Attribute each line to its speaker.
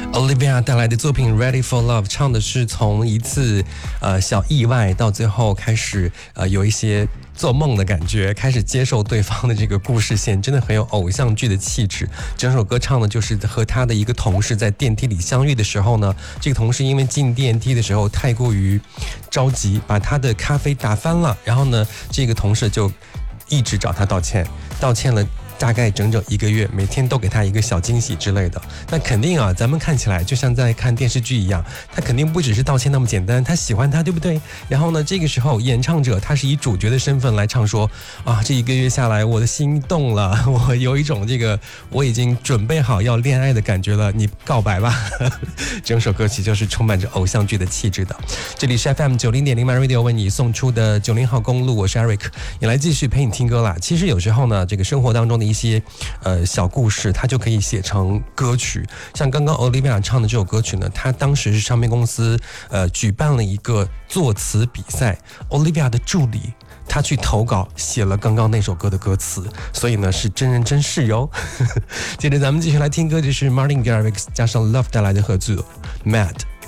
Speaker 1: Olivia 带来的作品 Ready for Love 唱的是从一次小意外到最后开始有一些做梦的感觉，开始接受对方的这个故事线，真的很有偶像剧的气质。整首歌唱的就是和他的一个同事在电梯里相遇的时候呢，这个同事因为进电梯的时候太过于着急，把他的咖啡打翻了，然后呢这个同事就一直找他道歉了大概整整1个月，每天都给他一个小惊喜之类的。那肯定啊，咱们看起来就像在看电视剧一样，他肯定不只是道歉那么简单，他喜欢他，对不对？然后呢，这个时候演唱者他是以主角的身份来唱说啊，这1个月下来我的心动了，我有一种这个我已经准备好要恋爱的感觉了，你告白吧。整首歌曲就是充满着偶像剧的气质的。这里是 FM 90.0 My Radio 为你送出的90号公路，我是 Eric， 也来继续陪你听歌啦。其实有时候呢，这个生活当中的一些小故事，它就可以写成歌曲。像刚刚 Olivia 唱的这首歌曲呢，她当时是唱片公司举办了一个作词比赛 ，Olivia 的助理他去投稿写了刚刚那首歌的歌词，所以呢是真人真事哟。接着咱们继续来听歌，这是 Martin Garrix 加上 Love 带来的合作 Mad。